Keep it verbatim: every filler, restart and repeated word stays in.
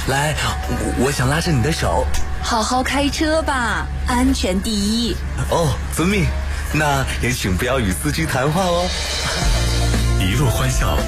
来，我想拉着你的手。 好好开车吧，安全第一。 哦，遵命。那也请不要与司机谈话哦。 一路欢笑。